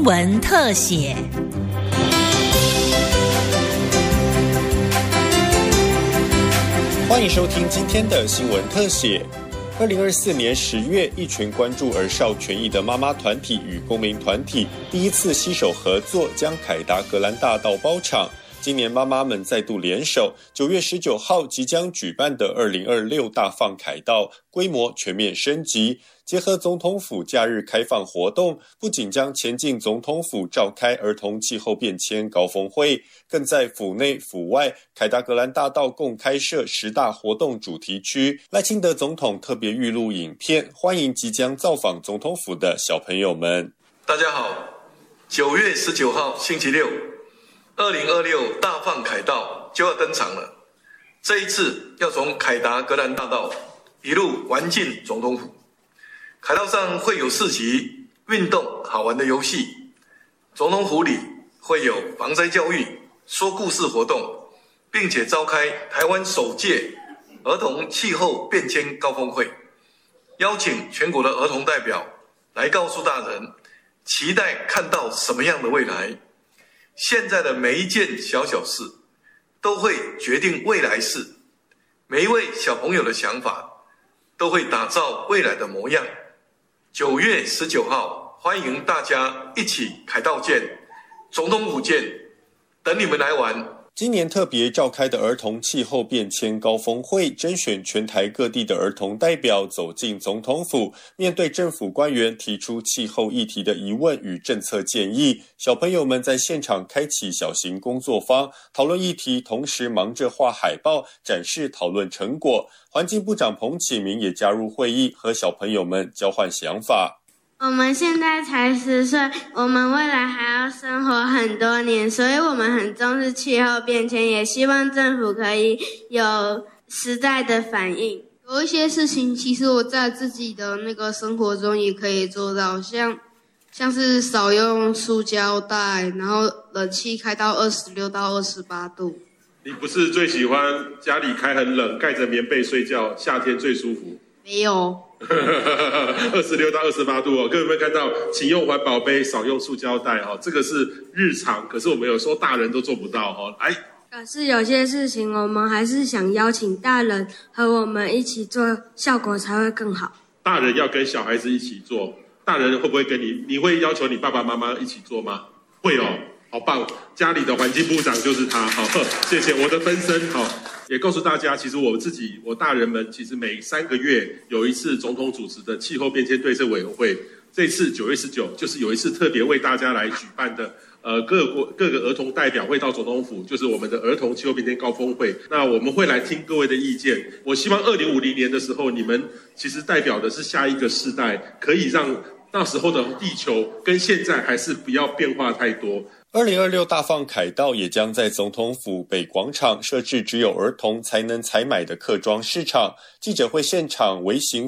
闻特写。 欢迎收听今天的新闻特写。2024年10月，一群关注儿少权益的妈妈团体与公民团体第一次携手合作，将凯达格兰大道包场。今年妈妈们再度联手，9月19号即将举办的2026大放凯道规模全面升级，结合总统府假日开放活动，不仅将前进总统府召开儿童气候变迁高峰会，更在府内府外凯达格兰大道共开设10大活动主题区。赖清德总统特别预录影片，欢迎即将造访总统府的小朋友们。 大家好，9月19号星期六，2026大放凯道就要登场了。这一次要从凯达格兰大道一路玩进总统府。凯道上会有市集、运动、好玩的游戏。总统府里会有防灾教育、说故事活动，并且召开台湾首届儿童气候变迁高峰会，邀请全国的儿童代表来告诉大人，期待看到什么样的未来。现在的每一件小小事都会决定未来事，每一位小朋友的想法都会打造未来的模样。9月19号，欢迎大家一起凯道见，总统府见，等你们来玩。 今年特别召开的儿童气候变迁高峰会，甄选全台各地的儿童代表走进总统府，面对政府官员提出气候议题的疑问与政策建议，小朋友们在现场开启小型工作坊，讨论议题，同时忙着画海报，展示讨论成果。环境部长彭启明也加入会议，和小朋友们交换想法。 我们现在才10岁，我们未来还要生活很多年，所以我们很重视气候变迁，也希望政府可以有时代的反应。 有一些事情其实我在自己的生活中也可以做到，像是少用塑胶袋，然后冷气开到26到28度。 你不是最喜欢家里开很冷，盖着棉被睡觉，夏天最舒服？ 没有。 26到28度哦，各位有没有看到？请用环保杯，少用塑胶袋哦。这个是日常，可是我们有时候大人都做不到哦。来， 可是有些事情我们还是想邀请大人和我们一起做，效果才会更好。大人要跟小孩子一起做，大人会不会跟你会要求你爸爸妈妈一起做吗？会哦，好棒！家里的环境部长就是他，好，谢谢我的分身，好。也告诉大家，其实我大人们其实每3个月有一次总统主持的气候变迁对策委员会，这次9月19就是有一次特别为大家来举办的，各个儿童代表会到总统府，就是我们的儿童气候变迁高峰会。那我们会来听各位的意见。我希望2050年的时候，你们其实代表的是下一个世代，可以让那时候的地球跟现在还是不要变化太多。 2026大放凯道也将在总统府北广场设置只有儿童才能采买的客庄市场。记者会现场微型